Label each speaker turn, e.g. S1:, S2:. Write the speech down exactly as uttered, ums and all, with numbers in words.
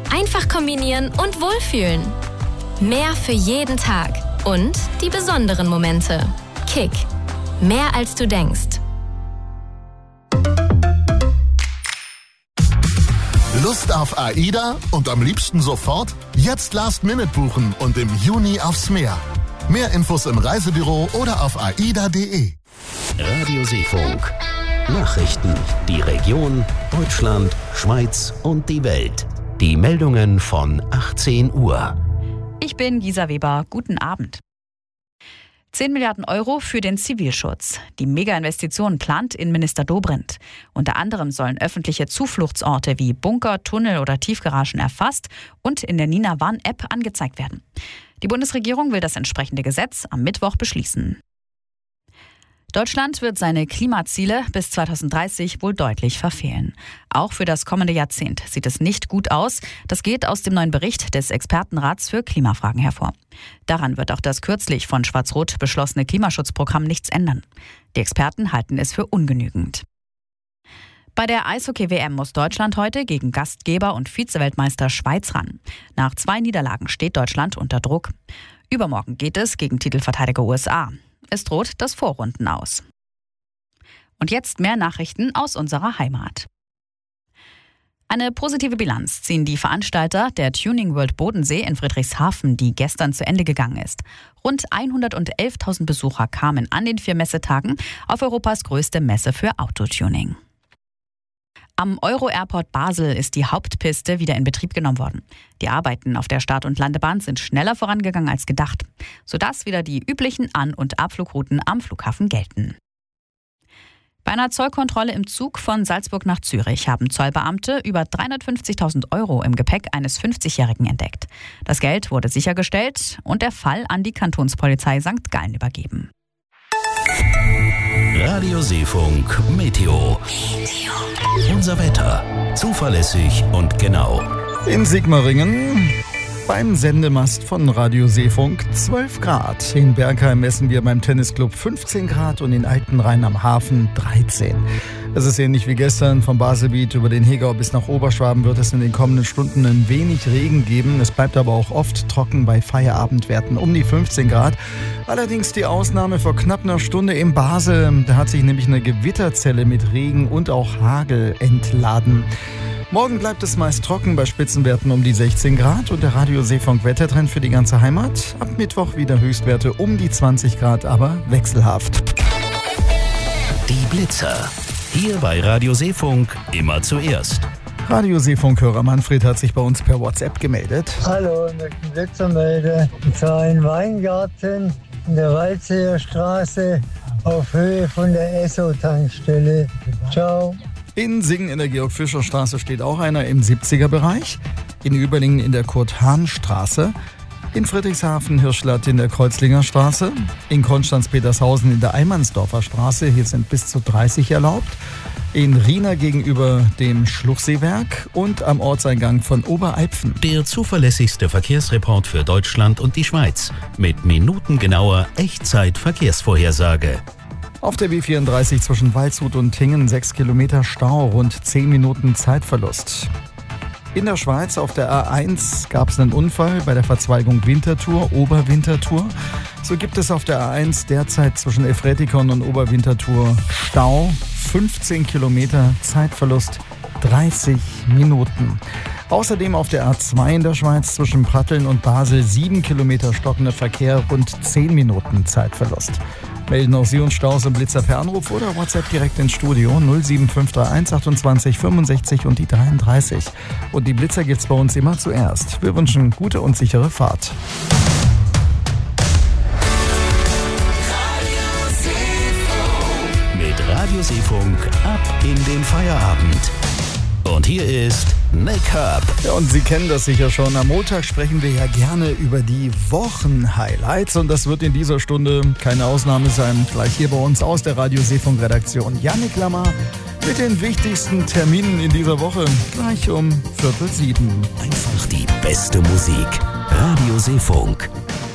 S1: Einfach kombinieren und wohlfühlen. Mehr für jeden Tag und die besonderen Momente. Kick. Mehr als du denkst.
S2: Lust auf AIDA und am liebsten sofort? Jetzt Last Minute buchen und im Juni aufs Meer. Mehr Infos im Reisebüro oder auf aida punkt de.
S3: Radio Seefunk. Nachrichten. Die Region, Deutschland, Schweiz und die Welt. Die Meldungen von achtzehn Uhr.
S4: Ich bin Gisa Weber. Guten Abend. zehn Milliarden Euro für den Zivilschutz. Die Mega-Investition plant Innenminister Dobrindt. Unter anderem sollen öffentliche Zufluchtsorte wie Bunker, Tunnel oder Tiefgaragen erfasst und in der Nina Warn-App angezeigt werden. Die Bundesregierung will das entsprechende Gesetz am Mittwoch beschließen. Deutschland wird seine Klimaziele bis zweitausenddreißig wohl deutlich verfehlen. Auch für das kommende Jahrzehnt sieht es nicht gut aus. Das geht aus dem neuen Bericht des Expertenrats für Klimafragen hervor. Daran wird auch das kürzlich von Schwarz-Rot beschlossene Klimaschutzprogramm nichts ändern. Die Experten halten es für ungenügend. Bei der Eishockey-W M muss Deutschland heute gegen Gastgeber und Vizeweltmeister Schweiz ran. Nach zwei Niederlagen steht Deutschland unter Druck. Übermorgen geht es gegen Titelverteidiger U S A. Es droht das Vorrunden aus. Und jetzt mehr Nachrichten aus unserer Heimat. Eine positive Bilanz ziehen die Veranstalter der Tuning World Bodensee in Friedrichshafen, die gestern zu Ende gegangen ist. Rund hundertelftausend Besucher kamen an den vier Messetagen auf Europas größte Messe für Autotuning. Am Euro-Airport Basel ist die Hauptpiste wieder in Betrieb genommen worden. Die Arbeiten auf der Start- und Landebahn sind schneller vorangegangen als gedacht, sodass wieder die üblichen An- und Abflugrouten am Flughafen gelten. Bei einer Zollkontrolle im Zug von Salzburg nach Zürich haben Zollbeamte über dreihundertfünfzigtausend Euro im Gepäck eines fünfzigjährigen entdeckt. Das Geld wurde sichergestellt und der Fall an die Kantonspolizei Sankt Gallen übergeben.
S3: Radio Seefunk Meteo. Unser Wetter. Zuverlässig und genau.
S5: In Sigmaringen beim Sendemast von Radio Seefunk zwölf Grad. In Bergheim messen wir beim Tennisclub fünfzehn Grad und in Altenrhein am Hafen dreizehn. Es ist ähnlich wie gestern. Vom Baselbiet über den Hegau bis nach Oberschwaben wird es in den kommenden Stunden ein wenig Regen geben. Es bleibt aber auch oft trocken bei Feierabendwerten um die fünfzehn Grad. Allerdings die Ausnahme vor knapp einer Stunde in Basel. Da hat sich nämlich eine Gewitterzelle mit Regen und auch Hagel entladen. Morgen bleibt es meist trocken bei Spitzenwerten um die sechzehn Grad und der Radio Seefunk Wettertrend für die ganze Heimat. Ab Mittwoch wieder Höchstwerte um die zwanzig Grad, aber wechselhaft.
S3: Die Blitzer. Hier bei Radio Seefunk immer zuerst.
S5: Radio Seefunk-Hörer Manfred hat sich bei uns per WhatsApp gemeldet.
S6: Hallo, ich möchte einen Blitzer melden. Und zwar in Weingarten in der Waldseer Straße auf Höhe von der Esso-Tankstelle. Ciao.
S5: In Singen in der Georg-Fischer-Straße steht auch einer im siebziger-Bereich. In Überlingen in der Kurt-Hahn-Straße. In Friedrichshafen Hirschlatt in der Kreuzlinger Straße. In Konstanz-Petershausen in der Eimannsdorfer Straße. Hier sind bis zu dreißig erlaubt. In Riener gegenüber dem Schluchseewerk und am Ortseingang von Oberalpfen.
S3: Der zuverlässigste Verkehrsreport für Deutschland und die Schweiz. Mit minutengenauer Echtzeit-Verkehrsvorhersage.
S5: Auf der B vierunddreißig zwischen Waldshut und Tingen sechs Kilometer Stau, rund zehn Minuten Zeitverlust. In der Schweiz auf der A eins gab es einen Unfall bei der Verzweigung Winterthur, Oberwinterthur. So gibt es auf der A eins derzeit zwischen Efretikon und Oberwinterthur Stau, fünfzehn Kilometer Zeitverlust, dreißig Minuten. Außerdem auf der A zwei in der Schweiz zwischen Pratteln und Basel sieben Kilometer stockender Verkehr, rund zehn Minuten Zeitverlust. Melden auch Sie uns Staus und Blitzer per Anruf oder WhatsApp direkt ins Studio null sieben fünf drei eins achtundzwanzig fünfundsechzig und die dreiunddreißig. Und die Blitzer gibt's bei uns immer zuerst. Wir wünschen gute und sichere Fahrt.
S3: Mit Radio Seefunk ab in den Feierabend. Und hier ist Nick Hub.
S5: Ja, und Sie kennen das sicher schon. Am Montag sprechen wir ja gerne über die Wochenhighlights. Und das wird in dieser Stunde keine Ausnahme sein. Gleich hier bei uns aus der Radio Seefunk-Redaktion. Jannik Lammer mit den wichtigsten Terminen in dieser Woche. Gleich um Viertel sieben.
S3: Einfach die beste Musik. Radio Seefunk.